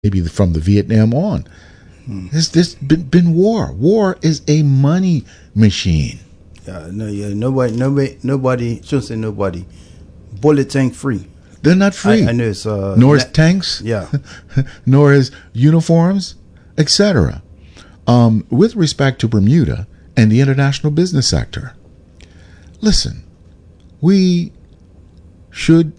maybe from the Vietnam on. There's been war. War is a money machine. Nobody. Shouldn't say nobody. Bullet tank free. They're not free. I know it's nor is tanks. Yeah. Nor is uniforms, etc. With respect to Bermuda and the international business sector, listen, we should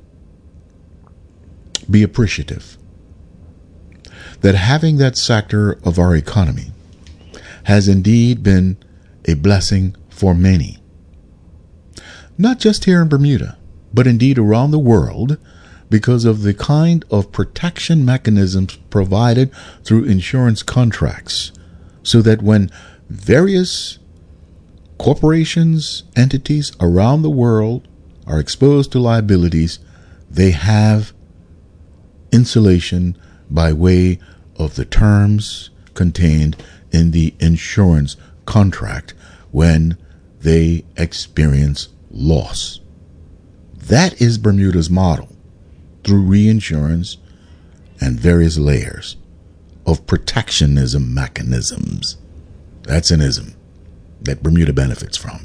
be appreciative that having that sector of our economy has indeed been a blessing for many. Not just here in Bermuda, but indeed around the world, because of the kind of protection mechanisms provided through insurance contracts, so that when various corporations, entities around the world are exposed to liabilities, they have insulation by way of the terms contained in the insurance contract when they experience loss. That is Bermuda's model through reinsurance and various layers of protectionism mechanisms. That's an ism that Bermuda benefits from.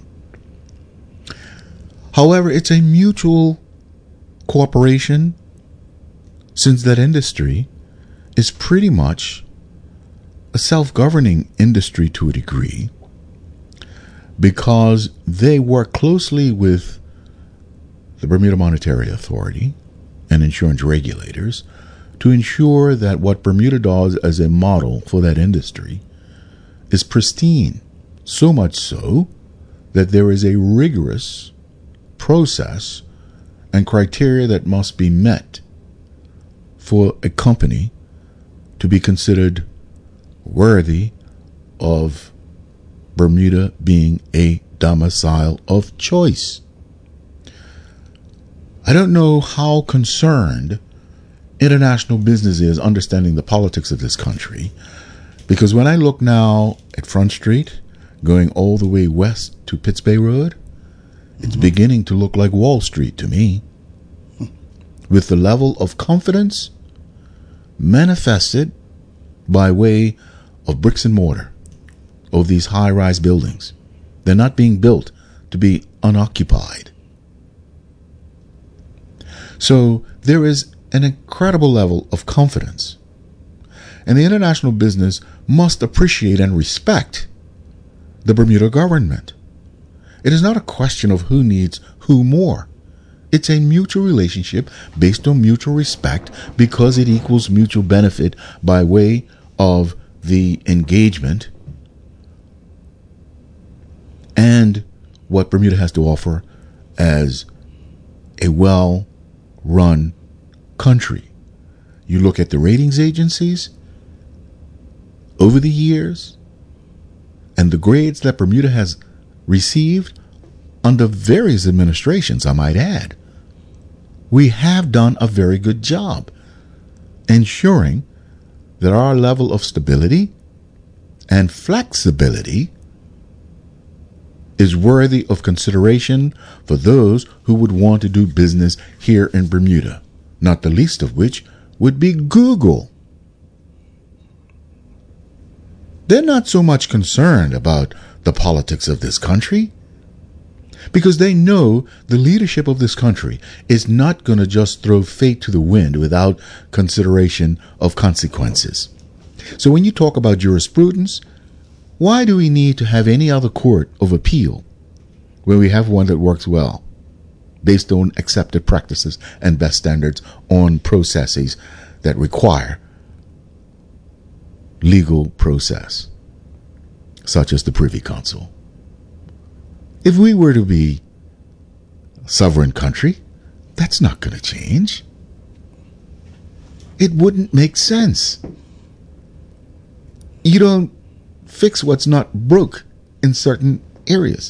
However, it's a mutual cooperation, since that industry is pretty much a self-governing industry to a degree, because they work closely with the Bermuda Monetary Authority and insurance regulators to ensure that what Bermuda does as a model for that industry is pristine, so much so that there is a rigorous process and criteria that must be met for a company to be considered worthy of Bermuda being a domicile of choice. I don't know how concerned international business is understanding the politics of this country, because when I look now at Front Street, going all the way west to Pitts Bay Road, it's beginning to look like Wall Street to me, with the level of confidence manifested by way of bricks and mortar of these high-rise buildings. They're not being built to be unoccupied. So there is an incredible level of confidence. And the international business must appreciate and respect the Bermuda government. It is not a question of who needs who more. It's a mutual relationship based on mutual respect, because it equals mutual benefit by way of the engagement and what Bermuda has to offer as a well-run country. You look at the ratings agencies over the years and the grades that Bermuda has received under various administrations, I might add. We have done a very good job ensuring that our level of stability and flexibility is worthy of consideration for those who would want to do business here in Bermuda, not the least of which would be Google. They're not so much concerned about the politics of this country, because they know the leadership of this country is not going to just throw fate to the wind without consideration of consequences. So when you talk about jurisprudence, why do we need to have any other court of appeal when we have one that works well, based on accepted practices and best standards on processes that require legal process, such as the Privy Council? If we were to be a sovereign country, that's not going to change. It wouldn't make sense. You don't fix what's not broke in certain areas.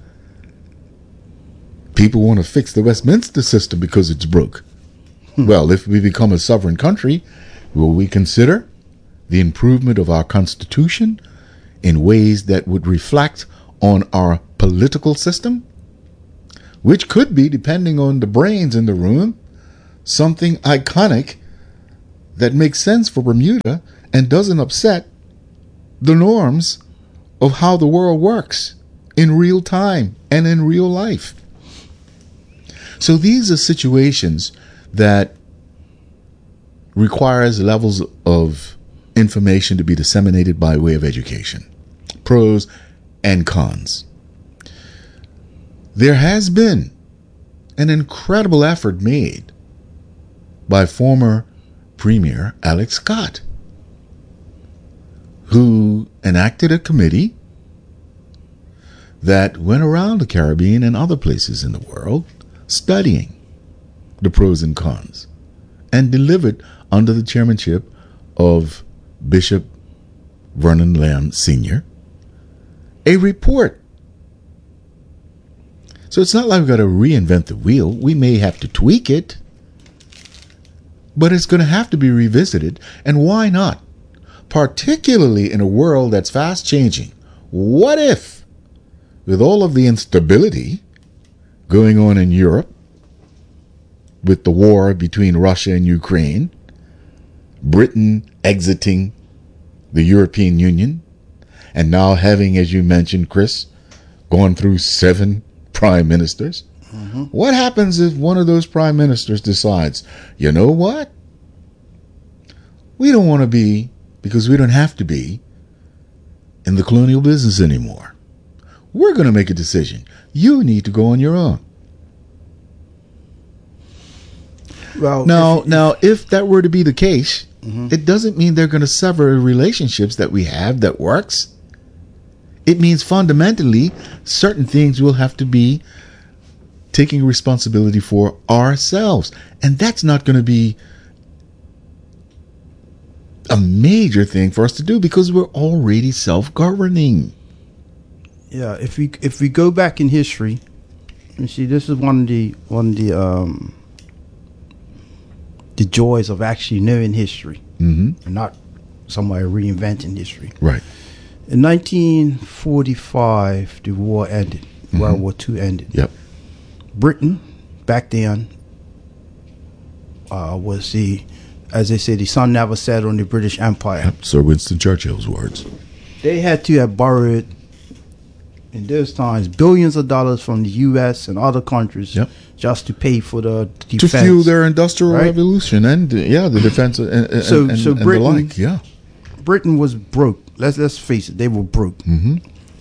People want to fix the Westminster system because it's broke. Well, if we become a sovereign country, will we consider the improvement of our Constitution in ways that would reflect on our political system, which could be, depending on the brains in the room, something iconic that makes sense for Bermuda and doesn't upset the norms of how the world works in real time and in real life. So these are situations that requires levels of information to be disseminated by way of education, pros and cons. There has been an incredible effort made by former Premier Alex Scott, who enacted a committee that went around the Caribbean and other places in the world studying the pros and cons, and delivered under the chairmanship of Bishop Vernon Lamb Sr. a report. So it's not like we've got to reinvent the wheel. We may have to tweak it, but it's going to have to be revisited. And why not? Particularly in a world that's fast changing. What if, with all of the instability going on in Europe, with the war between Russia and Ukraine, Britain exiting the European Union, and now having, as you mentioned, Chris, gone through 7 prime ministers. Mm-hmm. What happens if one of those prime ministers decides, you know what? We don't want to be, because we don't have to be, in the colonial business anymore. We're going to make a decision. You need to go on your own. Well, now, if that were to be the case, it doesn't mean they're going to sever relationships that we have that works. It means fundamentally certain things will have to be taking responsibility for ourselves. And that's not going to be a major thing for us to do because we're already self-governing. Yeah, if we go back in history, you see, this is one of the joys of actually knowing history, and not somebody reinventing history. Right. In 1945, the war ended. World War II ended. Yep. Britain, back then, was as they say, the sun never set on the British Empire. Yep. Sir Winston Churchill's words. They had to have borrowed, in those times, billions of dollars from the U.S. and other countries just to pay for the defense. To fuel their industrial revolution and, the defense and so Britain, the like. Yeah. Britain was broke. Let's face it, they were broke. Mm-hmm.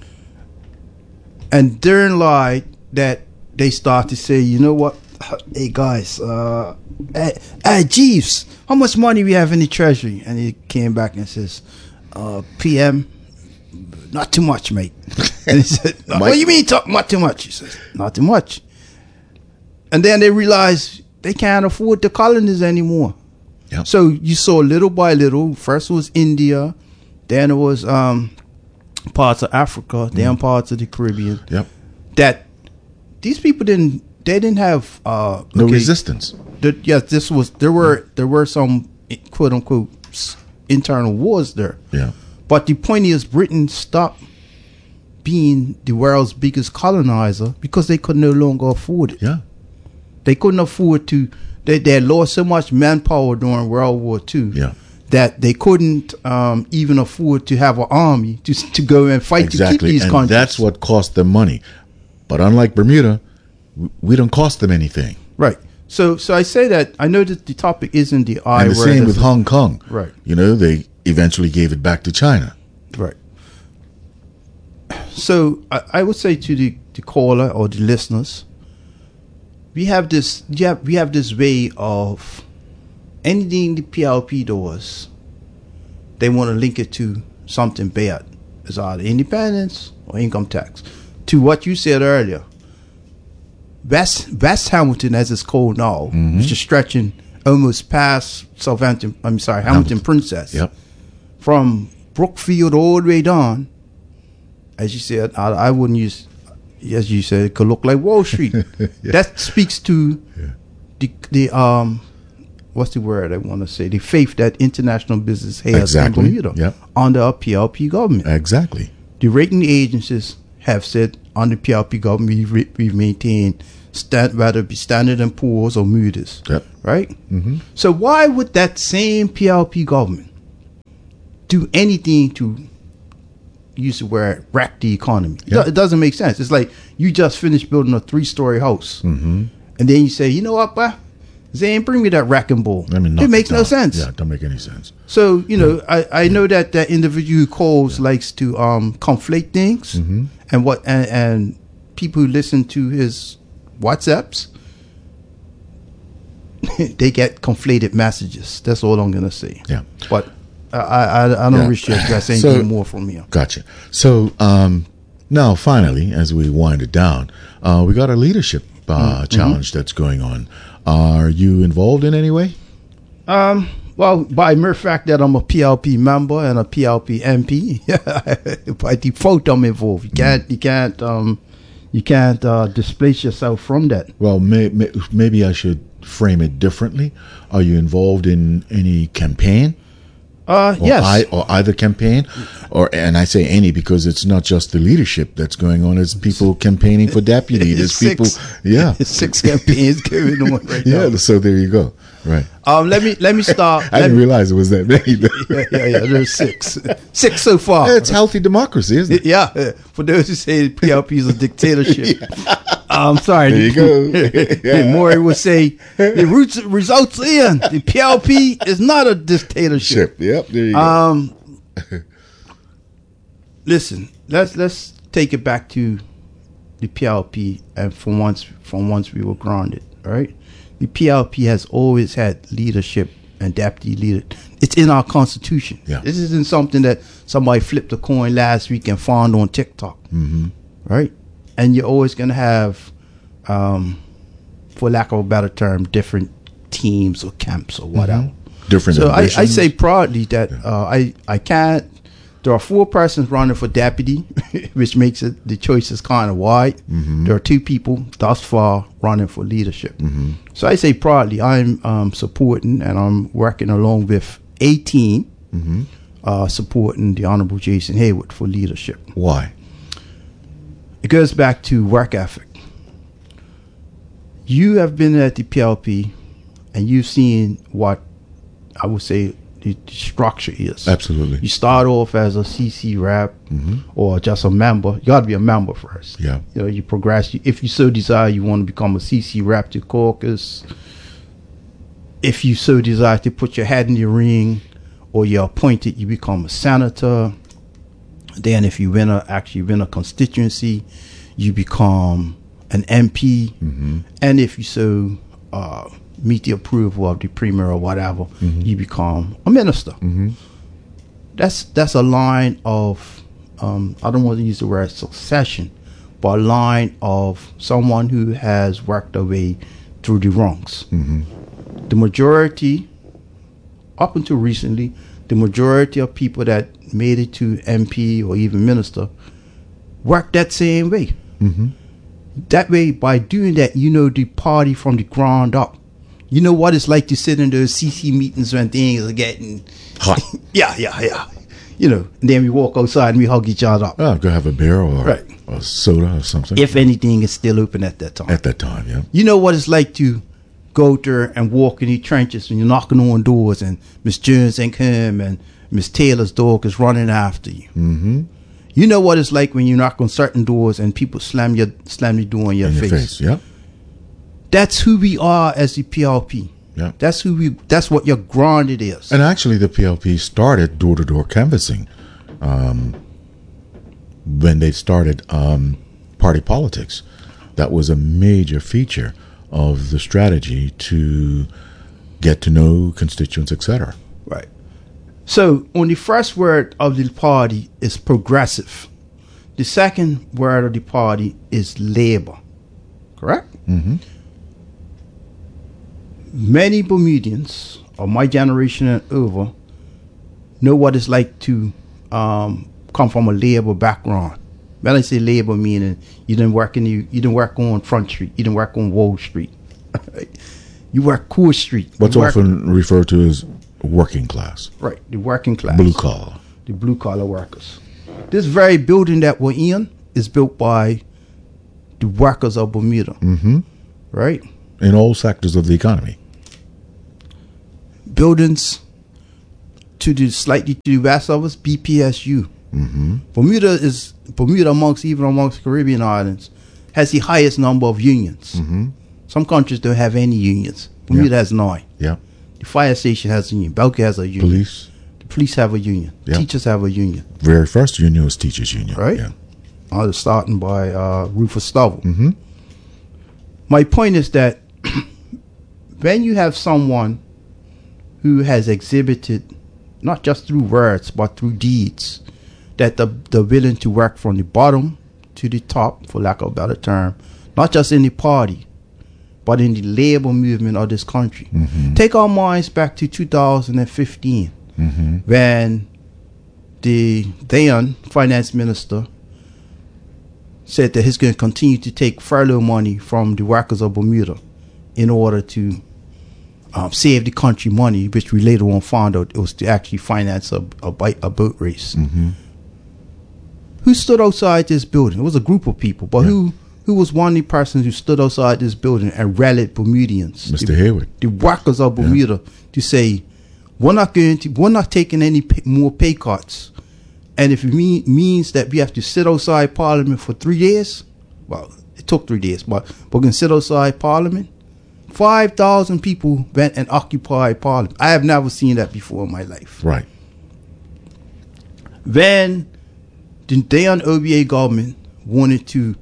And therein lied that they start to say, you know what? Hey, guys, Jeeves, how much money we have in the treasury? And he came back and says, PM, not too much, mate. And he said, what do you mean not too much? He says, not too much. And then they realized they can't afford the colonies anymore. Yep. So you saw little by little, first it was India, then it was parts of Africa, then parts of the Caribbean. Yep. That these people didn't have no resistance. Yes, there were some quote unquote internal wars there. Yeah. But the point is, Britain stopped being the world's biggest colonizer because they could no longer afford it. Yeah. They couldn't afford to. They had lost so much manpower during World War II. Yeah. That they couldn't even afford to have an army to go and fight to keep these countries. That's what cost them money. But unlike Bermuda, we don't cost them anything. Right. So I say that I know that the topic isn't the I. And the same with Hong Kong. Right. They eventually gave it back to China. Right. So I would say to the caller or the listeners, we have this way of anything the PLP does, they want to link it to something bad. It's either independence or income tax. To what you said earlier, West Hamilton, as it's called now, is just stretching almost past Hamilton Princess. Yep. From Brookfield all the way down. As you said, I wouldn't use, as you said, it could look like Wall Street. That speaks to the what's the word I want to say? The faith that international business has in Bermuda under a PLP government. Exactly. The rating agencies have said under PLP government we've maintained whether it be Standard and Poor's or Moody's. Yep. Right? Mm-hmm. So why would that same PLP government do anything to use the word wreck the economy? Yeah. It doesn't make sense. It's like you just finished building a 3-story house, Mm-hmm. and then you say, you know what, boy? Zane, bring me that wrecking ball. I mean, it makes no sense. Yeah, it don't make any sense. So, you know, I know that individual who calls likes to conflate things, Mm-hmm. and people who listen to his WhatsApps, they get conflated messages. That's all I'm gonna say. Yeah. But I don't Yeah. wish to address anything more from here. Gotcha. So now, finally, as we wind it down, we got a leadership challenge that's going on. Are you involved in any way? Well, by mere fact that I'm a PLP member and a PLP MP, by default I'm involved. You can't displace yourself from that. Well, maybe I should frame it differently. Are you involved in any campaign? Yes. Or either campaign, and I say any because it's not just the leadership that's going on. It's people campaigning for deputy. There's people, yeah, 6 campaigns going on right now. yeah. So there you go. Right. Let me start. I didn't realize it was that many. Yeah. There's 6 so far. Yeah, it's healthy democracy, isn't it? Yeah. For those who say PLP is a dictatorship, I'm sorry. There you go. Yeah. Maury would say the results in the PLP is not a dictatorship. Yep. There you go. Listen, let's take it back to the PLP, and from once we were grounded, all right? The PLP has always had leadership and deputy leader. It's in our constitution. Yeah. This isn't something that somebody flipped a coin last week and found on TikTok, right? And you're always going to have, for lack of a better term, different teams or camps or whatever. Different. So I ambitions. say proudly that I can't. There are 4 persons running for deputy, which makes it the choice is kind of wide. There are 2 people thus far running for leadership. So I say proudly I'm supporting, and I'm working along with a team supporting the Honorable Jason Hayward for leadership. Why? It goes back to work ethic. You have been at the PLP, and you've seen what I would say the structure is. Absolutely. You start off as a CC rep or just a member. You got to be a member first. Yeah. You know, you progress. If you so desire, you want to become a CC rep to caucus. If you so desire to put your hat in the ring, or you're appointed, you become a senator. Then if you actually win a constituency, you become an MP. And if you so meet the approval of the premier or whatever, you become a minister. That's a line of I don't want to use the word succession, but a line of someone who has worked their way through the ranks. The majority, up until recently, the majority of people that made it to MP or even minister worked that same way. That way, by doing that, you know the party from the ground up. You know what it's like to sit in those CC meetings when things are getting hot. Yeah. You know, and then we walk outside and we hug each other up. Oh, go have a beer or a soda or something. If anything, it's still open at that time. At that time, yeah. You know what it's like to go there and walk in the trenches and you're knocking on doors and Miss Jones ain't come and Miss Taylor's dog is running after you. You know what it's like when you knock on certain doors and people slam the door in your face. Yeah. That's who we are as the PLP. Yeah. That's what your grounded is. And actually, the PLP started door-to-door canvassing when they started party politics. That was a major feature of the strategy to get to know constituents, etc. Right. So, on the first word of the party is progressive. The second word of the party is labor. Correct? Many Bermudians of my generation and over know what it's like to come from a labor background. When I say labor, meaning you didn't work on Front Street, you didn't work on Wall Street, you work Court Street. What's often referred to as working class. Right, the working class, blue collar, the blue collar workers. This very building that we're in is built by the workers of Bermuda. right? In all sectors of the economy. Buildings to the slightly to the west of us, BPSU. Mm-hmm. Bermuda amongst Caribbean islands has the highest number of unions. Mm-hmm. Some countries don't have any unions. Bermuda has 9. Yeah. The fire station has a union. Belka has a union. Police. The police have a union. Yeah. Teachers have a union. Very first union was teachers' union. Right. Yeah. Starting by Rufus Stovall. Mm-hmm. My point is that when you have someone who has exhibited, not just through words, but through deeds, that they're willing to work from the bottom to the top, for lack of a better term, not just in the party, but in the labor movement of this country. Mm-hmm. Take our minds back to 2015, Mm-hmm. when the then finance minister said that he's going to continue to take furlough money from the workers of Bermuda in order to save the country money, which we later on found out it was to actually finance a boat race. Mm-hmm. Who stood outside this building? It was a group of people, but who was one of the persons who stood outside this building and rallied Bermudians, Mr. Hayward, the workers of Bermuda, to say, we're not taking any more pay cuts, and if it means that we have to sit outside Parliament for 3 days, well, it took 3 days, but we're going to sit outside Parliament. 5,000 people went and occupied Parliament. I have never seen that before in my life. right? When the then OBA government wanted to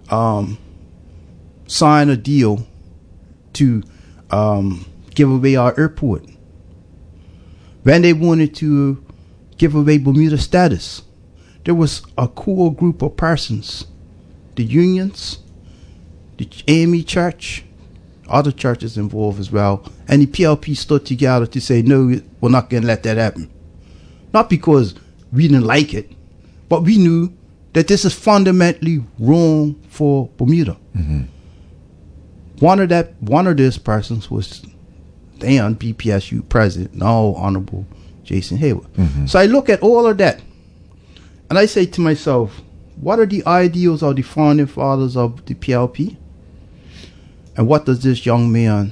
sign a deal to give away our airport, when they wanted to give away Bermuda status, there was a core group of persons, the unions, the AME Church, other churches involved as well, and the PLP stood together to say, no, we're not going to let that happen. Not because we didn't like it, but we knew that this is fundamentally wrong for Bermuda. Mm-hmm. One of those persons was then BPSU president, now Honorable Jason Hayward. Mm-hmm. So I look at all of that, and I say to myself, what are the ideals of the founding fathers of the PLP? And what does this young man,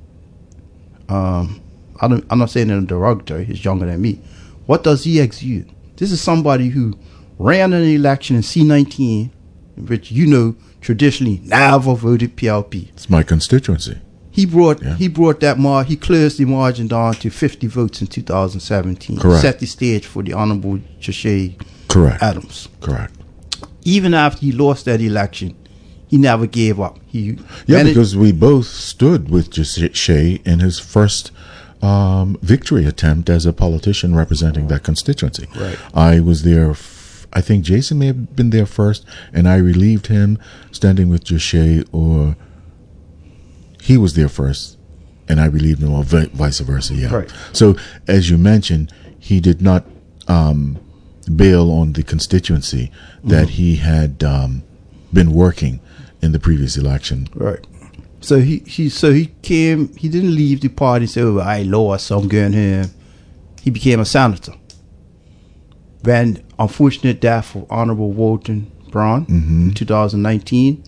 I'm not saying in a derogatory, he's younger than me, what does he exude? This is somebody who ran an election in C19, which traditionally never voted PLP. It's my constituency. He brought that he closed the margin down to 50 votes in 2017. Correct. Set the stage for the Honorable Joshe Adams. Correct. Even after he lost that election, he never gave up. Because we both stood with Joshe in his first victory attempt as a politician representing that constituency. Right. I was there. I think Jason may have been there first, and I relieved him standing with Joshe, or he was there first, and I relieved him, or vice versa. Yeah. Right. So, as you mentioned, he did not bail on the constituency that he had been working in the previous election. Right. So he came. He didn't leave the party and say, "Oh, I lost, so I'm going here." He became a senator. When unfortunate death of Honorable Walton Brown in 2019,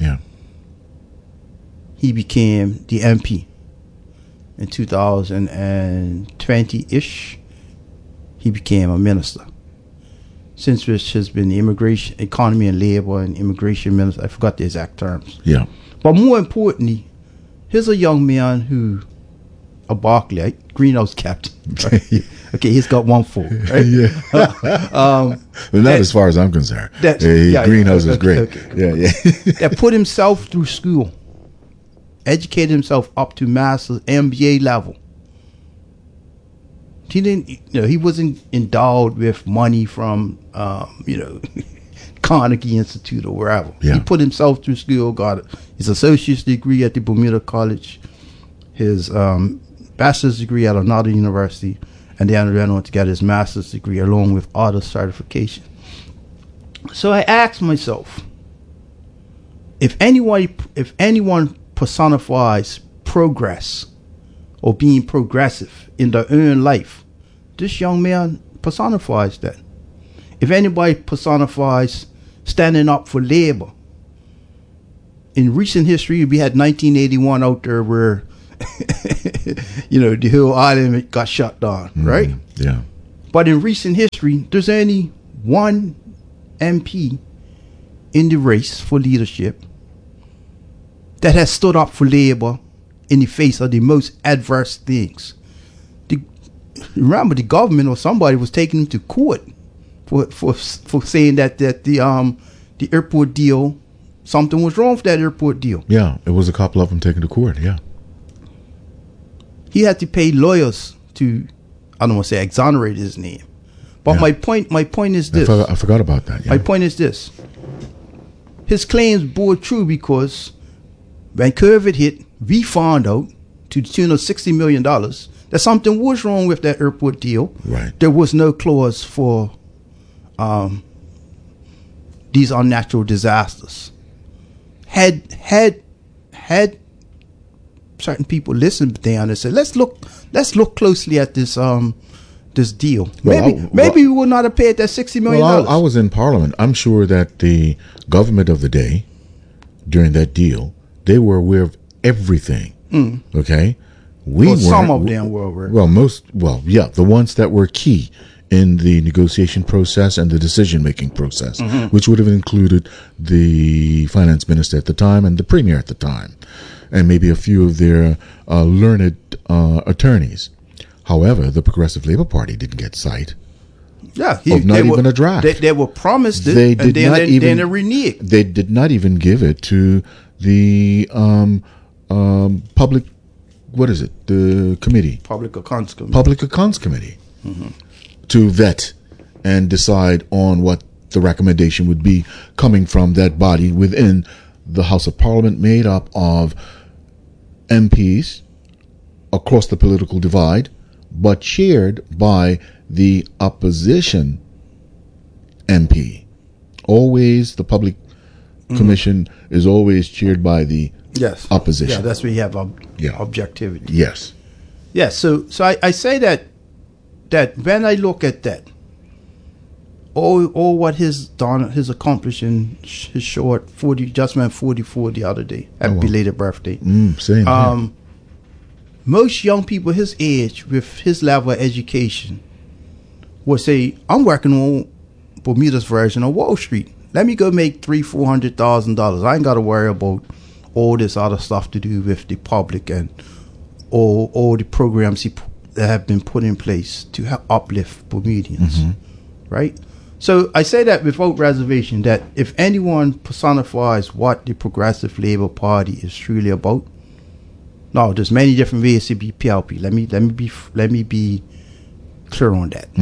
he became the MP. In 2020-ish, he became a minister. Since which has been the immigration, economy and labor and immigration minister. I forgot the exact terms. Yeah. But more importantly, here's a young man who, a Barclay, greenhouse captain. Right? Okay, he's got one foot. Right? Well, not as far as I'm concerned. Greenhouse is great. Okay. That put himself through school, educated himself up to master's, MBA level. He didn't, he wasn't endowed with money from, Carnegie Institute or wherever. Yeah. He put himself through school, got his associate's degree at the Bermuda College, his bachelor's degree at another university, and then went on to get his master's degree along with other certification. So I asked myself, if anyone personifies progress or being progressive in their own life, this young man personifies that. If anybody personifies standing up for labor, in recent history, we had 1981 out there where, the whole island got shut down, right? Yeah. But in recent history, there's only one MP in the race for leadership that has stood up for Labour in the face of the most adverse things. Remember, the government or somebody was taking him to court for saying that the airport deal, something was wrong with that airport deal. Yeah, it was a couple of them taken to court. Yeah, he had to pay lawyers to, I don't want to say exonerate his name, but my point is this. I forgot about that. Yeah. My point is this: his claims bore true because when COVID hit, we found out to the tune of $60 million that something was wrong with that airport deal. Right. There was no clause for these unnatural disasters. Had certain people listened down and said, let's look closely at this this deal. Maybe we would not have paid that $60 million. Well, I was in Parliament. I'm sure that the government of the day, during that deal, they were aware of everything. Okay, some of them were aware. The ones that were key in the negotiation process and the decision-making process, which would have included the finance minister at the time and the premier at the time, and maybe a few of their learned attorneys. However, the Progressive Labour Party didn't get sight. Yeah, not even a draft. They were promised it, they did and not even reneged. They did not even give it to the public. What is it? The committee. Public Accounts Committee. Public Accounts Committee. To vet and decide on what the recommendation would be coming from that body within the House of Parliament, made up of MPs across the political divide, but chaired by the opposition MP. Always the Public Commission is always chaired by the opposition. Yeah, that's where you have objectivity. Yes. Yes. So I say that when I look at that, all what he's done, his accomplishing his short 44 the other day, happy belated birthday. Same. Most young people his age with his level of education would say, I'm working on Bermuda's version of Wall Street. Let me go make $300,000-$400,000. I ain't got to worry about all this other stuff to do with the public and all the programs that have been put in place to help uplift Bermudians, right? So I say that without reservation, that if anyone personifies what the Progressive Labour Party is truly about, no, there's many different ways to be PLP. Let me be clear on that.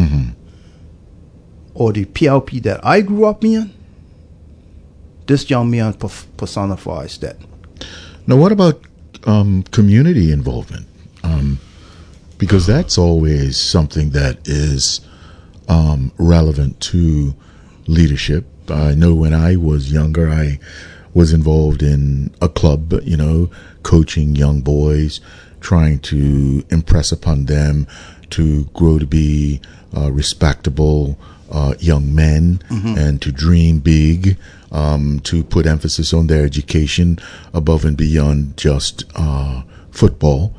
Or the PLP that I grew up in, this young man personifies that. Now, what about community involvement? Because that's always something that is relevant to leadership. I know when I was younger, I was involved in a club, coaching young boys, trying to impress upon them to grow to be respectable young men and to dream big, to put emphasis on their education above and beyond just football.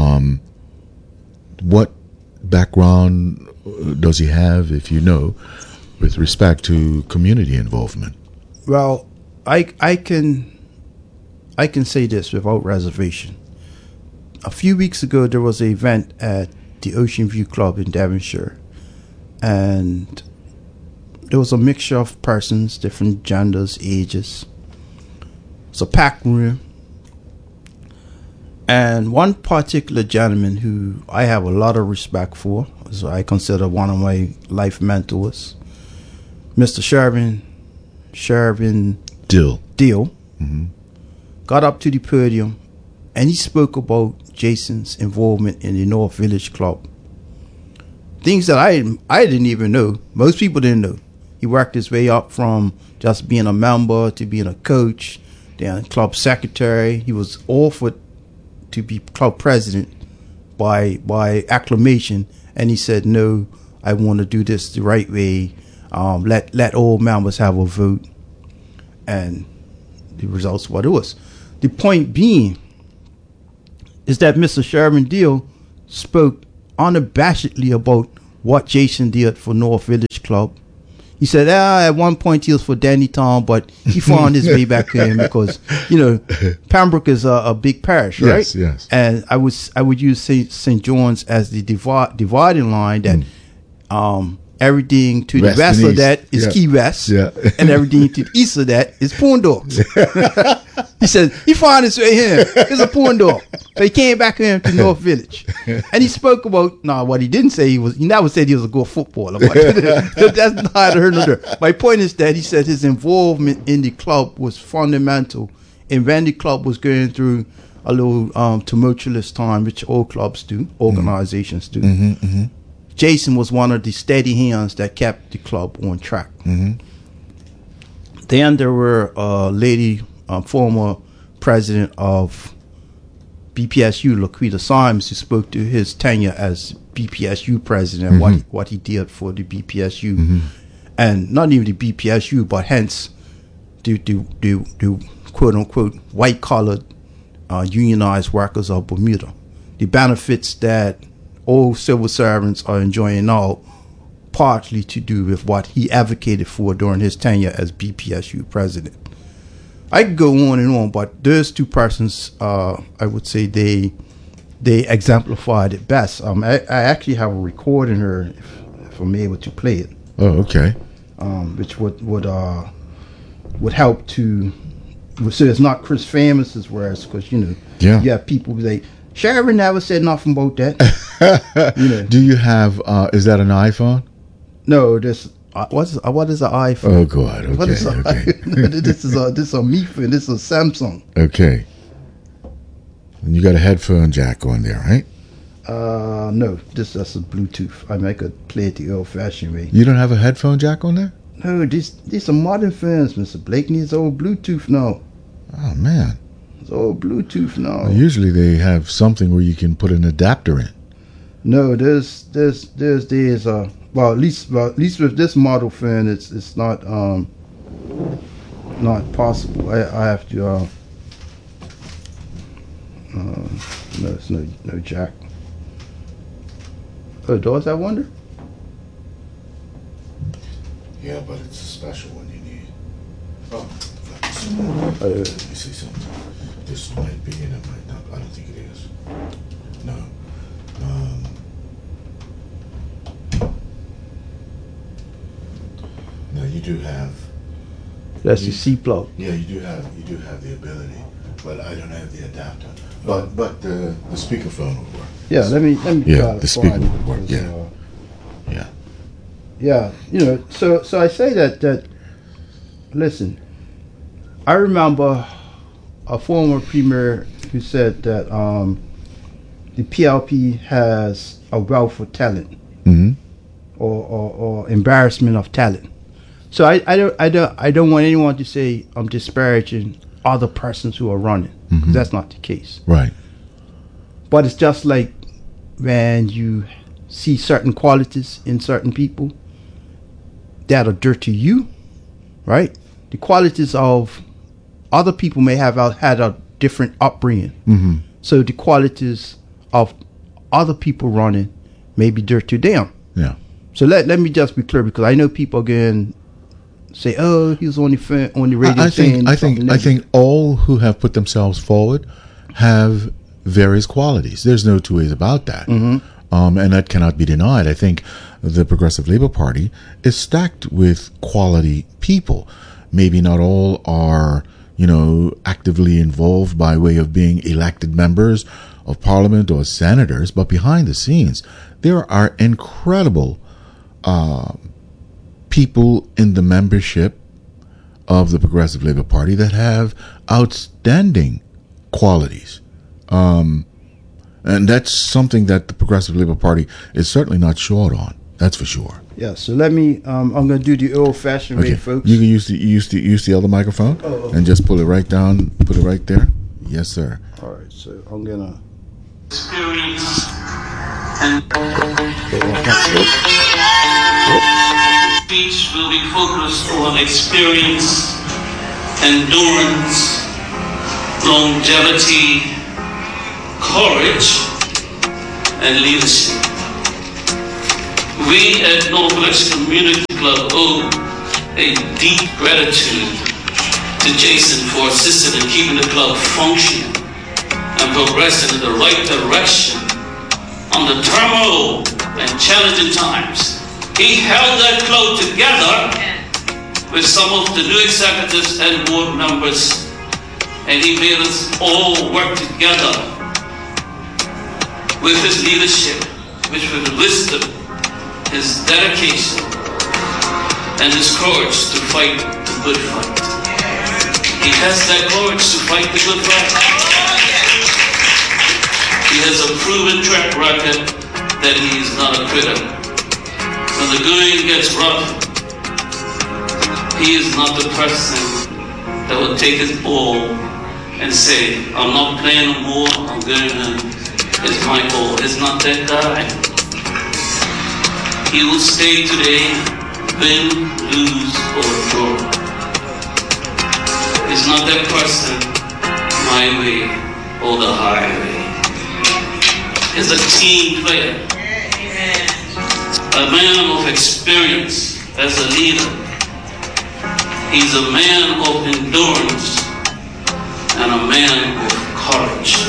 What background does he have, if you know, with respect to community involvement? Well, I can say this without reservation. A few weeks ago, there was an event at the Ocean View Club in Devonshire, and there was a mixture of persons, different genders, ages. It's a packed room. And one particular gentleman who I have a lot of respect for, so I consider one of my life mentors, Mr. Shervin Dill, got up to the podium and he spoke about Jason's involvement in the North Village Club. Things that I didn't even know. Most people didn't know. He worked his way up from just being a member to being a coach, then club secretary. He was offered to be club president by acclamation, and he said, no, I want to do this the right way. Let all members have a vote. And the results what it was. The point being is that Mr. Sheridan Deal spoke unabashedly about what Jason did for North Village Club. He said, at one point he was for Danny Town, but he found his way back in because, Pembroke is a big parish, right? Yes, yes. And I would use St. John's as the dividing line that everything to the west of that is Key West, and everything to the east of that is Poondawks. He said, he found his way here. It's a Poondaw. So he came back here to North Village. And he spoke about, what he didn't say, he never said he was a good footballer. But that's not I heard no dirt. My point is that he said his involvement in the club was fundamental. And when the club was going through a little tumultuous time, which all clubs do, organizations do, Jason was one of the steady hands that kept the club on track. Then there were a lady, former president of BPSU, Laquita Symes, who spoke to his tenure as BPSU president, what he did for the BPSU, and not even the BPSU, but hence the quote unquote white collared unionized workers of Bermuda. The benefits that all civil servants are enjoying now, partly to do with what he advocated for during his tenure as BPSU president. I could go on and on, but those two persons, I would say they exemplified it best. I actually have a recording here, if I'm able to play it. Oh, okay. Which would help to, so it's not Chris Famous's words, because you have people who say Sheridan never said nothing about that. Do you have? Is that an iPhone? No, this. What is an iPhone? Oh God! Okay, what is okay. This is a MiFi. This is a Samsung. Okay. And you got a headphone jack on there, right? No. That's a Bluetooth. I could play it the old-fashioned way. You don't have a headphone jack on there? No. These are modern phones, Mr. Blakeney. It's old Bluetooth now. Oh man. It's old Bluetooth now. Well, usually they have something where you can put an adapter in. No. There's well, at least with this model phone, it's not possible. I have to no, it's no jack. Oh, does I wonder? Yeah, but it's a special one you need. Oh, Let me see something. This might be and it might not. I don't think it is. No. No, you do have. That's the C plug. Yeah, you do have the ability, but I don't have the adapter. But the speakerphone will work. Yeah, let me try to the speaker find it. would work. Yeah. So I say that listen, I remember a former premier who said that the PLP has a wealth of talent, or embarrassment of talent. So I don't want anyone to say I'm disparaging other persons who are running, because that's not the case. Right. But it's just like when you see certain qualities in certain people that are dear to you, right? The qualities of other people may have had a different upbringing. So the qualities of other people running may be dear to them. Yeah. So let me just be clear, because I know people again say, "Oh, he was on the radio." I think all who have put themselves forward have various qualities. There's no two ways about that, and that cannot be denied. I think the Progressive Labor Party is stacked with quality people. Maybe not all are, actively involved by way of being elected members of parliament or senators, but behind the scenes, there are incredible people in the membership of the Progressive Labor Party that have outstanding qualities. And that's something that the Progressive Labor Party is certainly not short on. That's for sure. Yeah, so let me, I'm going to do the old-fashioned way, folks. You can use the other microphone and just pull it right down, put it right there. Yes, sir. All right, so I'm going to... Experience and speech will be focused on experience, endurance, longevity, courage, and leadership. We at Northwest Community Club owe a deep gratitude to Jason for assisting in keeping the club functioning and progressing in the right direction under turmoil and challenging times. He held that club together with some of the new executives and board members, and he made us all work together with his leadership, which with wisdom, his dedication, and his courage to fight the good fight. He has that courage to fight the good fight. He has a proven track record that he is not a quitter. When the going gets rough, he is not the person that will take his ball and say, I'm not playing no more, I'm going to, it's my ball. It's not that guy. He will stay today, win, lose, or draw. It's not that person, my way or the highway. He's a team player, a man of experience as a leader. He's a man of endurance and a man of courage.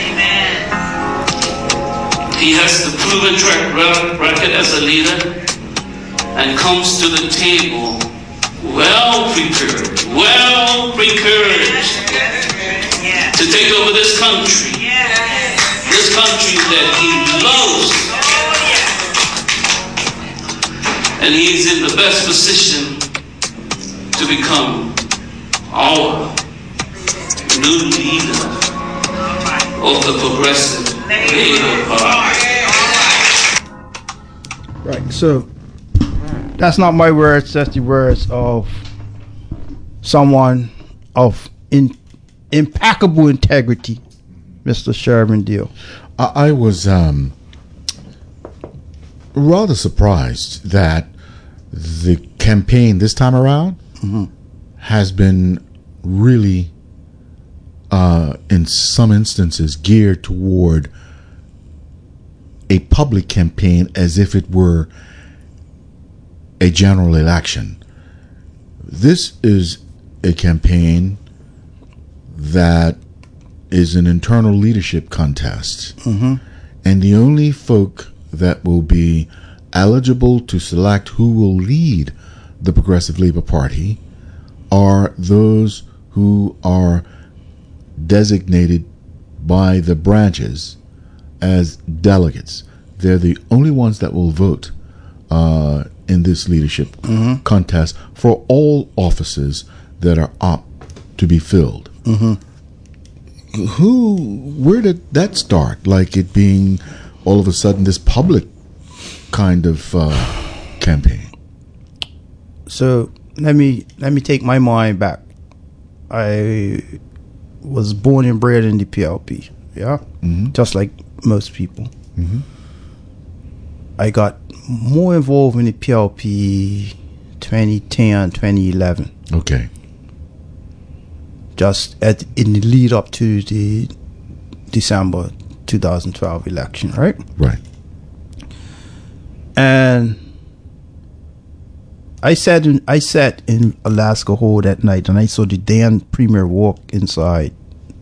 He has the proven track record as a leader and comes to the table well prepared to take over this country that he loves. And he's in the best position to become our new leader of the Progressive Labour Party. Right, so that's not my words, that's the words of someone of impeccable integrity, Mr. Sherman Deal. I was rather surprised that the campaign this time around has been really, in some instances, geared toward a public campaign as if it were a general election. This is a campaign that is an internal leadership contest. And the only folk that will be eligible to select who will lead the Progressive Labour Party are those who are designated by the branches as delegates. They're the only ones that will vote in this leadership contest for all offices that are up to be filled. Where did that start? Like it being all of a sudden this public kind of campaign. So let me take my mind back. I was born and bred in the PLP, just like most people. I got more involved in the PLP 2010, 2011. Okay. Just in the lead up to the December 2012 election, right? Right. And I sat in Alaska Hall that night, and I saw the Dan Premier walk inside.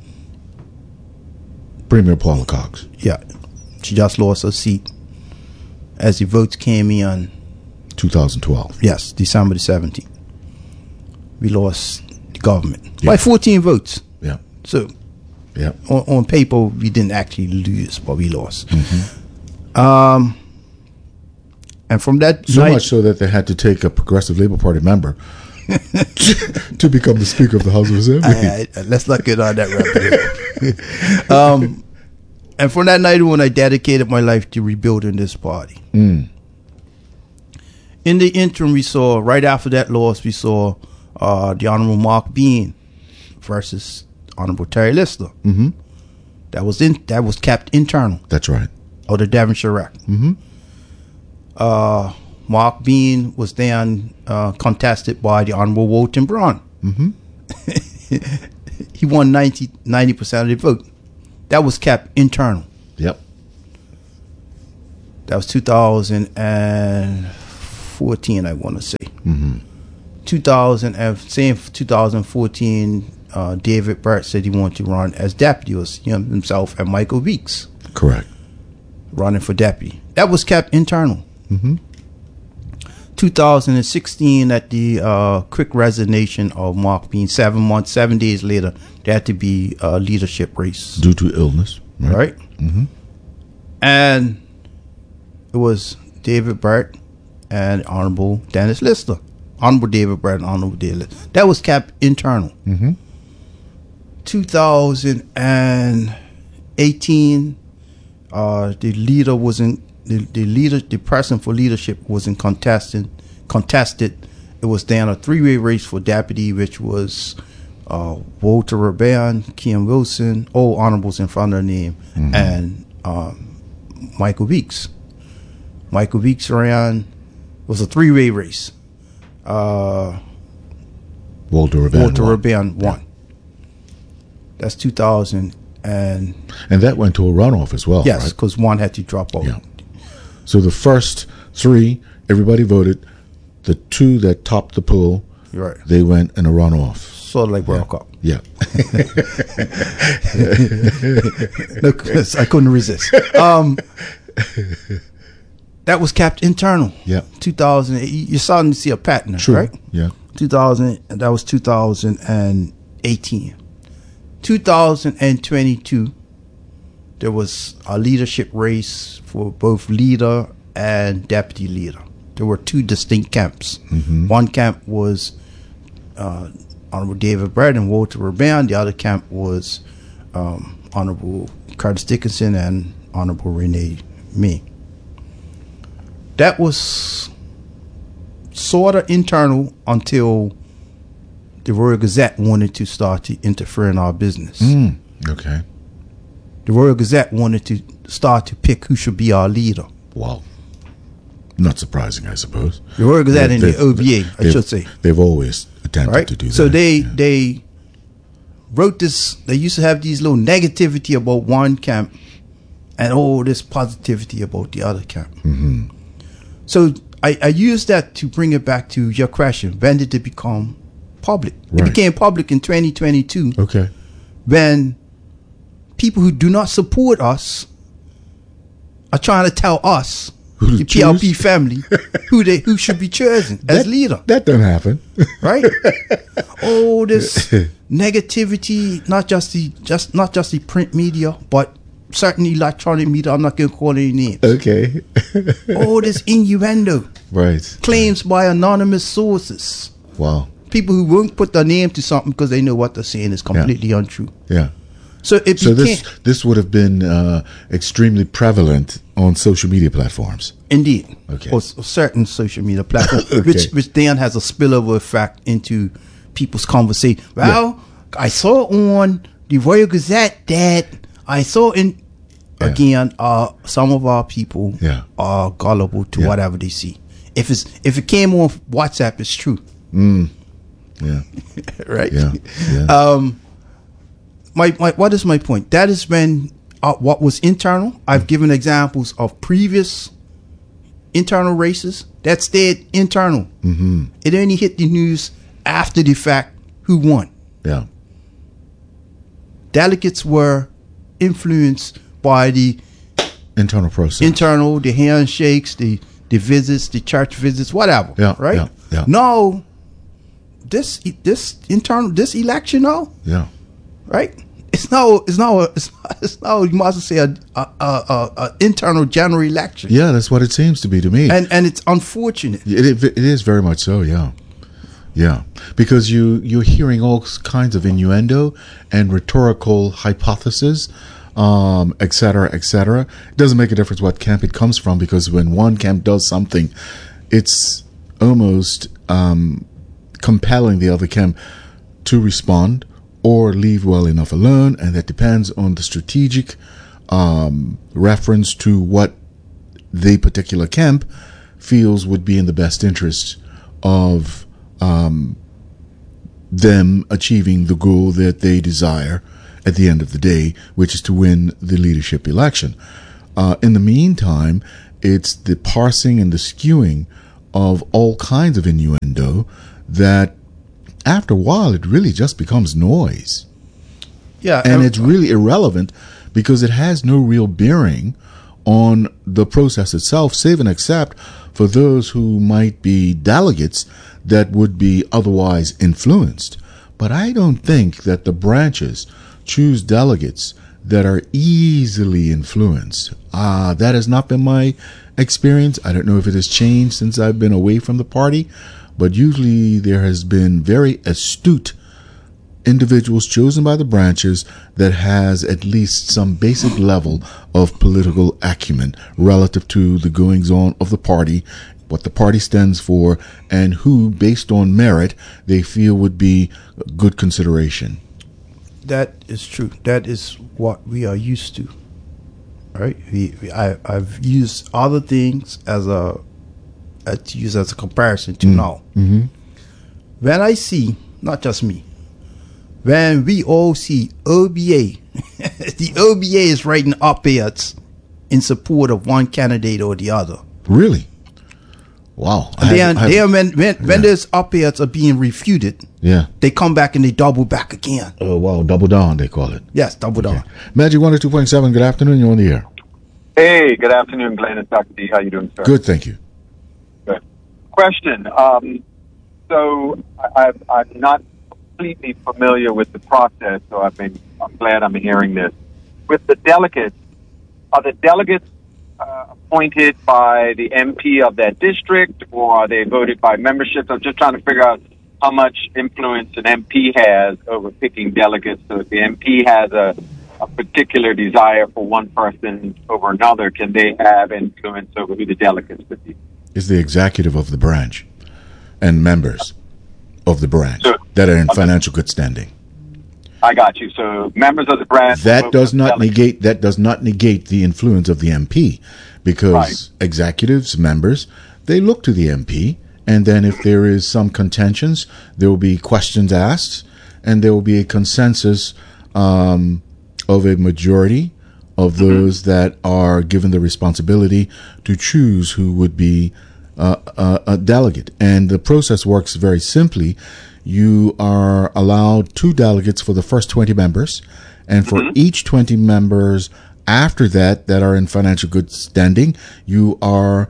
Premier Paula Cox. Yeah, she just lost her seat as the votes came in. 2012. Yes, December the 17th. We lost the government by 14 votes. Yeah. So, yeah, on paper we didn't actually lose, but we lost. And from that so night, much so that they had to take a Progressive Labour Party member to become the Speaker of the House of Assembly. Let's not get on that rabbit. And from that night on, I dedicated my life to rebuilding this party. In the interim, we saw, right after that loss, we saw the Honorable Mark Bean versus Honorable Terry Lister. That was kept internal. That's right. Of the Devonshire Rec. Mark Bean was then contested by the Honorable Walton Brown. he won 90% of the vote. That was kept internal. Yep. That was 2014, I want to say. 2014, David Burt said he wanted to run as deputy. It was himself and Michael Weeks Correct. running for deputy. That was kept internal. 2016, at the quick resignation of Mark Bean, 7 days later, there had to be a leadership race. Due to illness. Right? And it was David Burt and Honorable Dennis Lister. Honorable David Burt and Honorable Dennis Lister. That was kept internal. 2018, the leader wasn't the person for leadership wasn't contested. It was then a three-way race for deputy, which was Walter Raban, Kim Wilson, all honorables in front of their name, and Michael Weeks. Michael Weeks ran. It was a three-way race. Walter Raban won. That's 2000 and that went to a runoff as well. Yes, right? because one had to drop out. Yeah. So the first three, everybody voted. The two that topped the poll, Right. they went in a runoff. Sort of like World Cup. Yeah. No, 'cause I couldn't resist. That was kept internal. Yeah. 2000. You're starting to see a pattern, True. right? Yeah. 2000. That was 2018. 2022. There was a leadership race for both leader and deputy leader. There were two distinct camps. One camp was Honorable David Burt and Walter Raban. The other camp was Honorable Curtis Dickinson and Honorable Renee Mee. That was sort of internal until the Royal Gazette wanted to start to interfere in our business. Okay. The Royal Gazette wanted to start to pick who should be our leader. Wow. Not surprising, I suppose. The Royal Gazette and the OVA, I should say. They've always attempted Right? to do that. So they wrote this. They used to have these little negativity about one camp and all this positivity about the other camp. So I used that to bring it back to your question. When did it become public? It Right. became public in 2022 Okay. when people who do not support us are trying to tell us, Who to the PLP choose? family, who should be chosen as leader. That doesn't happen. Right? Oh, this negativity, not just the print media, but certain electronic media. I'm not going to call any names. Okay. Oh, this innuendo, Right. claims by anonymous sources, Wow. people who won't put their name to something because they know what they're saying is completely untrue. Yeah. So it So became this would have been extremely prevalent on social media platforms. indeed, Okay. or certain social media platforms, Okay. which then has a spillover effect into people's conversation. Well, I saw on the Royal Gazette that I saw in again. Some of our people Yeah. are gullible to Yeah. whatever they see. If it came on WhatsApp, it's true, Yeah. right? Yeah. Yeah. What is my point? That is when what was internal. I've given examples of previous internal races that stayed internal. It only hit the news after the fact who won. Yeah. Delegates were influenced by the Internal process. internal, the handshakes, the visits, the church visits, whatever. Yeah, Right? yeah, yeah. No, this election now, Yeah. right? It's now you must say a internal general election. Yeah, that's what it seems to be to me. And it's unfortunate. It is very much so, yeah. Yeah. Because you're hearing all kinds of innuendo and rhetorical hypotheses, et cetera, et cetera. It doesn't make a difference what camp it comes from, because when one camp does something, it's almost compelling the other camp to respond or leave well enough alone, and that depends on the strategic reference to what the particular camp feels would be in the best interest of them achieving the goal that they desire at the end of the day, which is to win the leadership election. In the meantime, it's the parsing and the skewing of all kinds of innuendo that after a while it really just becomes noise. Yeah, And it's really irrelevant because it has no real bearing on the process itself, save and except for those who might be delegates that would be otherwise influenced. But I don't think that the branches choose delegates that are easily influenced. That has not been my experience. I don't know if it has changed since I've been away from the party, but usually there has been very astute individuals chosen by the branches that has at least some basic level of political acumen relative to the goings on of the party, what the party stands for, and who, based on merit, they feel would be good consideration. that is true. That is what we are used to. Right? I've used other things as a comparison to now. Mm-hmm. When I see, not just me, when we all see OBA, the OBA is writing op-eds in support of one candidate or the other. Really? Wow. When those op-eds are being refuted, Yeah. they come back and they double back again. Oh, wow. Double down, they call it. Yes, double down. Magic 102.7, good afternoon. You're on the air. Hey, good afternoon, Glenn and Dr. D. How you doing, sir? Good, thank you. Good. Question. So I'm not completely familiar with the process, so I'm glad I'm hearing this. With the delegates, are the delegates appointed by the MP of that district, or are they voted by membership? I'm just trying to figure out how much influence an MP has over picking delegates. So if the MP has a particular desire for one person over another, can they have influence over who the delegates would be? Is the executive of the branch and members of the branch So- that are in financial good standing. I got you. So members of the branch. That does not delegate. negate the influence of the MP, because Right. executives, members, they look to the MP, and then if there is some contentions, there will be questions asked, and there will be a consensus of a majority of those that are given the responsibility to choose who would be a delegate. And the process works very simply. You are allowed 2 delegates for the first 20 members, and for each 20 members after that are in financial good standing, you are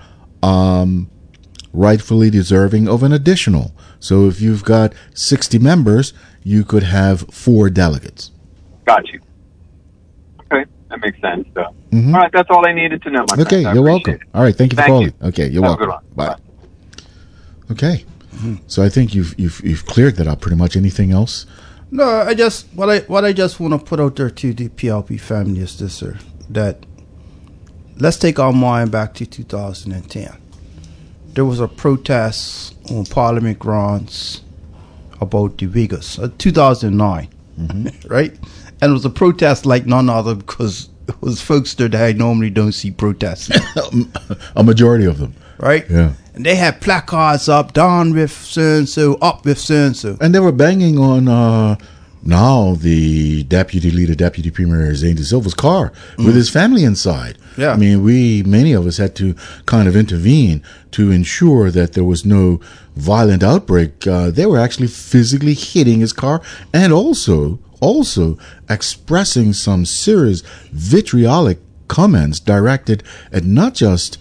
rightfully deserving of an additional. So if you've got 60 members, you could have 4 delegates. Got you. Okay, that makes sense. So. Mhm. All right, that's all I needed to know. My Okay, friend. I you're appreciate welcome. it. All right, thank you for Thank calling. you. Okay, you're Have a welcome. good one. Bye. Okay. So I think you've cleared that up pretty much. Anything else? No, what I just want to put out there to the PLP family is this, sir. That let's take our mind back to 2010. There was a protest on Parliament grounds about the Vegas, 2009, right? And it was a protest like none other because it was folks there that I normally don't see protesting, A majority of them. right? Yeah. And they had placards up, down with so-and-so, up with so-and-so. And they were banging on now the deputy leader, Deputy Premier Zane De Silva's car with his family inside. Yeah. I mean, many of us had to kind of intervene to ensure that there was no violent outbreak. They were actually physically hitting his car and also expressing some serious vitriolic comments directed at not just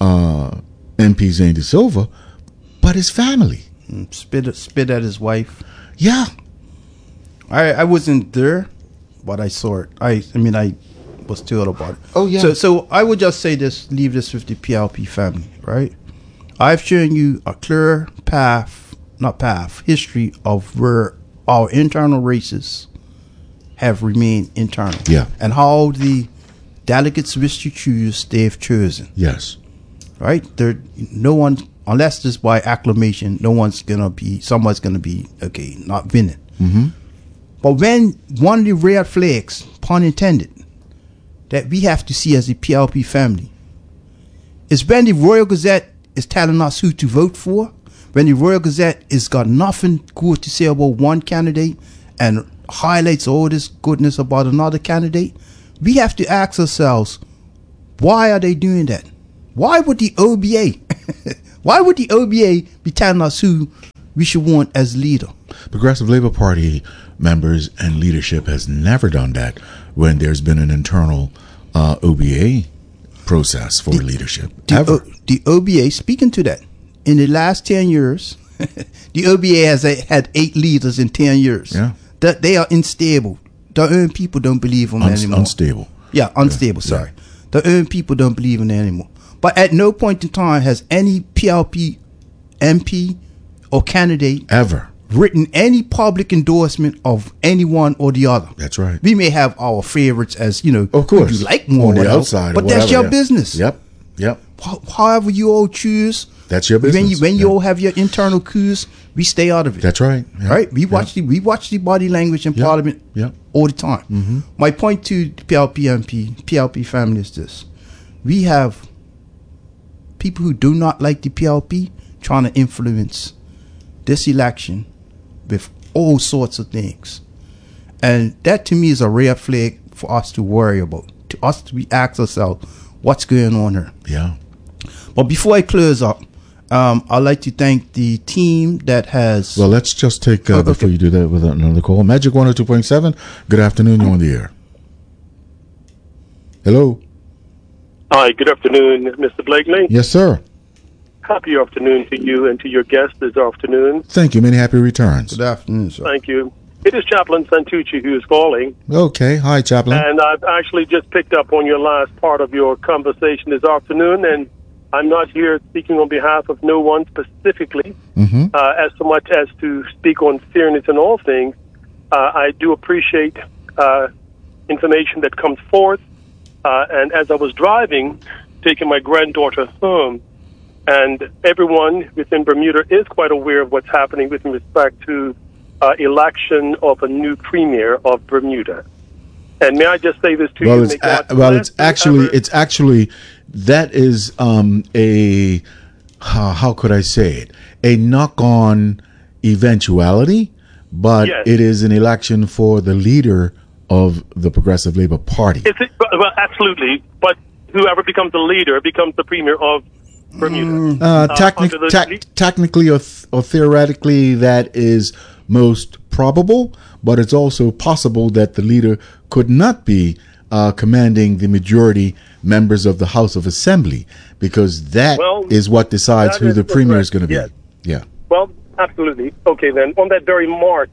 MP Zane De Silva, but his family. Spit at his wife. Yeah. I wasn't there, but I saw it. I mean, I was told about it. Oh, yeah. So I would just say this, leave this with the PLP family, right? I've shown you a clear history of where our internal races have remained internal. Yeah. And how the delegates wish to choose, they've chosen, Yes. right? No one, unless it's by acclamation, someone's gonna be, okay, not winning. Mm-hmm. But when one of the red flags, pun intended, that we have to see as a PLP family is when the Royal Gazette is telling us who to vote for, when the Royal Gazette has got nothing good to say about one candidate and highlights all this goodness about another candidate, we have to ask ourselves, why are they doing that? Why would the OBA be telling us who we should want as leader? Progressive Labour Party members and leadership has never done that when there's been an internal OBA process for leadership. The OBA, speaking to that, in the last 10 years, the OBA has had 8 leaders in 10 years. Yeah. That they are unstable. The own people don't believe in them anymore. Unstable. Yeah, unstable, sorry. The own people don't believe in it anymore. But at no point in time has any PLP MP or candidate Ever. written any public endorsement of anyone or the other. That's right. We may have our favorites as, Of course. who you like more On the or whatever, outside or but that's whatever, your yeah. business. Yep. However you all choose. That's your business. When you Yeah. all have your internal coups, we stay out of it. That's right. Yeah. Right? We watch the body language in Parliament all the time. Mm-hmm. My point to the PLP family is this. We have people who do not like the PLP trying to influence this election with all sorts of things. And that to me is a red flag for us to worry about. To us to ask ourselves, what's going on here? Yeah. But before I close up, I'd like to thank the team that has... Well, let's just take, before you do that, with another call. Magic 102.7, good afternoon, you're on the air. Hello? Hi, good afternoon, Mr. Blakely. Yes, sir. Happy afternoon to you and to your guest this afternoon. Thank you. Many happy returns. Good afternoon, sir. Thank you. It is Chaplain Santucci who is calling, Okay. Hi, Chaplain. and I've actually just picked up on your last part of your conversation this afternoon, and I'm not here speaking on behalf of no one specifically, as so much as to speak on fairness in all things. I do appreciate information that comes forth, and as I was driving, taking my granddaughter home, and everyone within Bermuda is quite aware of what's happening with respect to election of a new premier of Bermuda. And may I just say this to you? It's actually that is a how could I say it? A knock-on eventuality, but Yes. it is an election for the leader of the Progressive Labour Party. Well, absolutely. But whoever becomes the leader becomes the premier of Bermuda. Technically or theoretically, that is most probable, but it's also possible that the leader could not be commanding the majority members of the House of Assembly, because that is what decides who the premier is going to be. Yes. Yeah. Well, absolutely. Okay, then, on that very mark,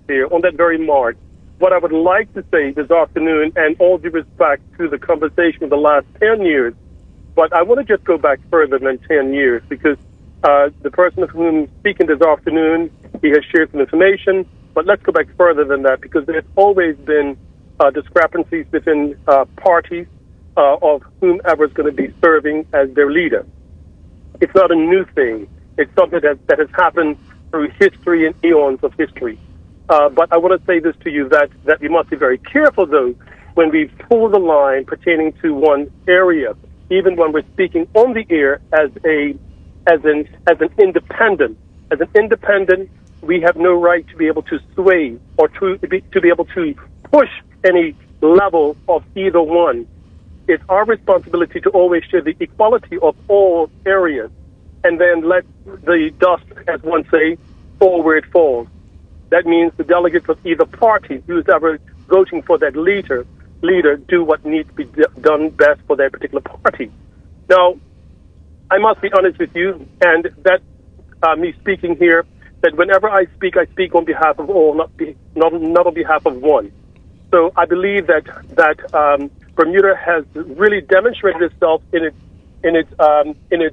what I would like to say this afternoon, and all due respect to the conversation of the last 10 years, but I want to just go back further than 10 years, because the person of whom I'm speaking this afternoon, he has shared some information, but let's go back further than that, because there's always been discrepancies within parties of whomever is going to be serving as their leader. It's not a new thing. It's something that has happened through history and eons of history. But I want to say this to you, that we must be very careful, though, when we pull the line pertaining to one area, even when we're speaking on the air as an independent. As an independent, we have no right to be able to sway or to be able to push any level of either one. It's our responsibility to always share the equality of all areas, and then let the dust, as one say, fall where it falls. That means the delegates of either party, who's ever voting for that leader, do what needs to be done best for that particular party. Now, I must be honest with you, and that me speaking here, that whenever I speak on behalf of all, not on behalf of one. So I believe that Bermuda has really demonstrated itself in its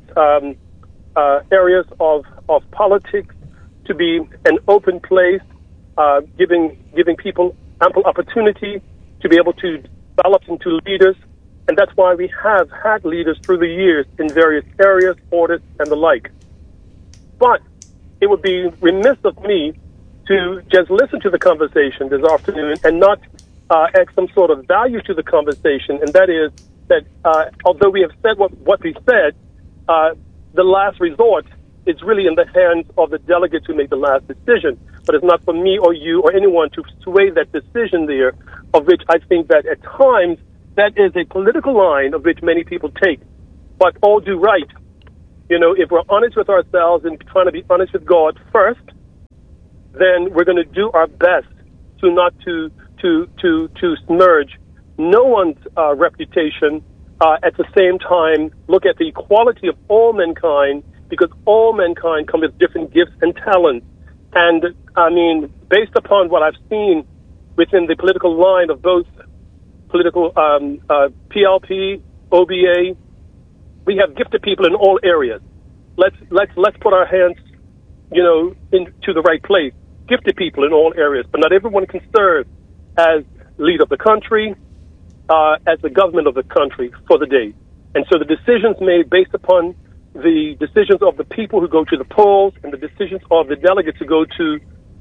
areas of politics to be an open place, giving people ample opportunity to be able to develop into leaders. And that's why we have had leaders through the years in various areas, orders, and the like. But it would be remiss of me to just listen to the conversation this afternoon and not add some sort of value to the conversation, and that is that although we have said what we said, the last resort it's really in the hands of the delegates who make the last decision. But it's not for me or you or anyone to sway that decision there, of which I think that at times that is a political line of which many people take. But all do right. You know, if we're honest with ourselves and trying to be honest with God first, then we're going to do our best to not to smirch no one's reputation. At the same time, look at the equality of all mankind, because all mankind come with different gifts and talents. And I mean, based upon what I've seen within the political line of both political PLP, OBA, we have gifted people in all areas. Let's put our hands, you know, into the right place. Gifted people in all areas, but not everyone can serve as leader of the country, as the government of the country for the day. And so the decisions made based upon the decisions of the people who go to the polls and the decisions of the delegates who go to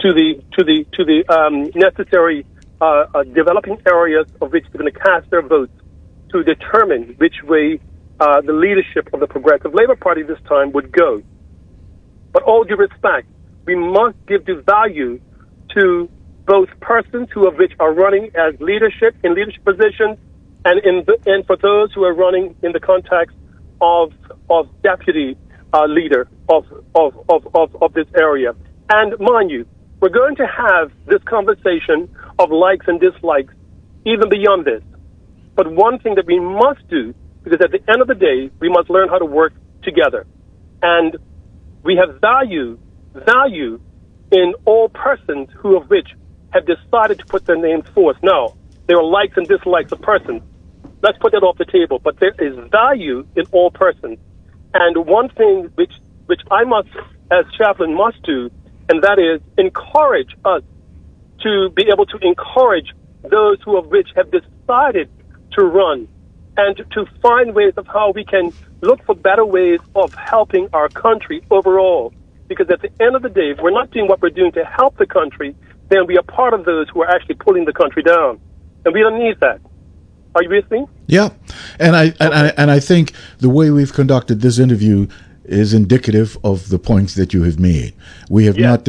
the necessary developing areas of which they're going to cast their votes to determine which way the leadership of the Progressive Labour Party this time would go. But all due respect, we must give due value to both persons who of which are running as leadership in leadership positions, and for those who are running in the context of deputy leader of this area. And mind you, we're going to have this conversation of likes and dislikes even beyond this. But one thing that we must do, because at the end of the day, we must learn how to work together. And we have value in all persons who of which have decided to put their names forth. Now, there are likes and dislikes of persons. Let's put that off the table. But there is value in all persons. And one thing which I must, as chaplain, must do, and that is encourage us to be able to encourage those who of which have decided to run, and to find ways of how we can look for better ways of helping our country overall. Because at the end of the day, if we're not doing what we're doing to help the country, then we are part of those who are actually pulling the country down. And we don't need that. Are you with me? Yeah. And I think the way we've conducted this interview is indicative of the points that you have made. We have not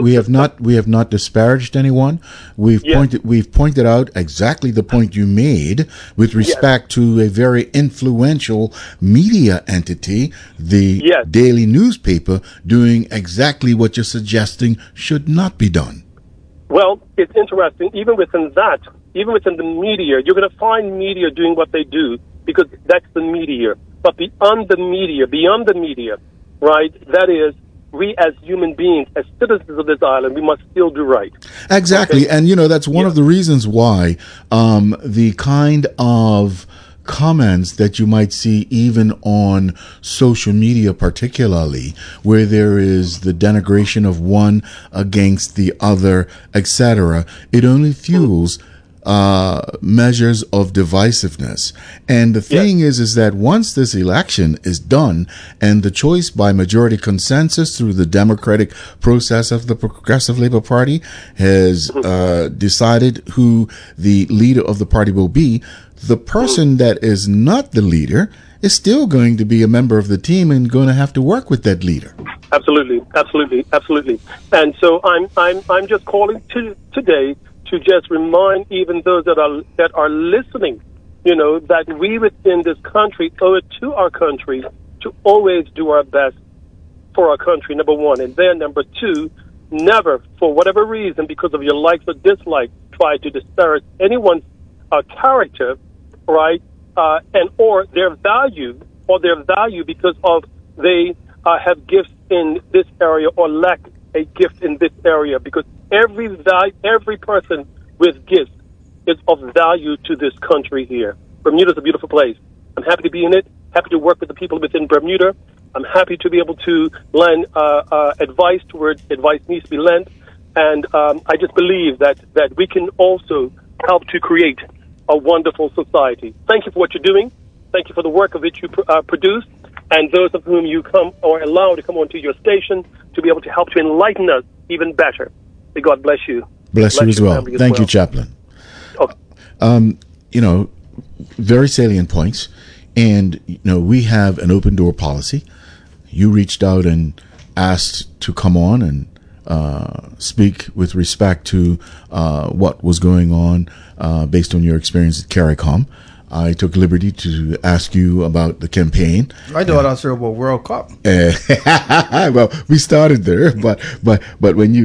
disparaged anyone. We've pointed out exactly the point you made with respect to a very influential media entity, the daily newspaper, doing exactly what you're suggesting should not be done. Well, it's interesting. Even within the media, you're going to find media doing what they do, because that's the media. But beyond the media, right, that is, we as human beings, as citizens of this island, we must still do right. Exactly. Okay? And, that's one of the reasons why the kind of comments that you might see even on social media particularly, where there is the denigration of one against the other, etc., it only fuels measures of divisiveness. And the thing is that once this election is done and the choice by majority consensus through the democratic process of the Progressive Labour Party has decided who the leader of the party will be, the person that is not the leader is still going to be a member of the team and going to have to work with that leader. Absolutely. And so I'm just calling today to just remind even those that are listening, that we within this country owe it to our country to always do our best for our country, number one. And then number two, never, for whatever reason, because of your likes or dislikes, try to disparage anyone's character, right, and or their value because of they have gifts in this area or lack a gift in this area, because every person with gifts is of value to this country here. Bermuda is a beautiful place. I'm happy to be in it, happy to work with the people within Bermuda. I'm happy to be able to lend advice towards advice needs to be lent. And I just believe that we can also help to create a wonderful society. Thank you for what you're doing. Thank you for the work of which you produce, and those of whom you come or allow to come onto your station to be able to help to enlighten us even better. May God bless you. Bless you as well. Thank you, Chaplain. Okay. Very salient points. And, we have an open door policy. You reached out and asked to come on and speak with respect to what was going on based on your experience at CARICOM. I took liberty to ask you about the campaign. I thought I said about World Cup. Well, we started there, but when